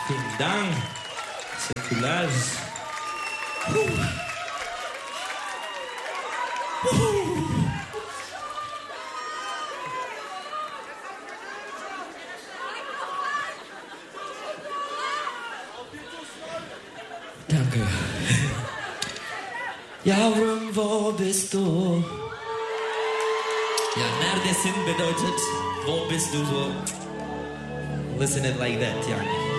Vielen Dank. Säkulars. Danke. Ja, Rum, wo bist du? Ja, neredesin bedeutet, wo bist du so? Listen it like that, ja.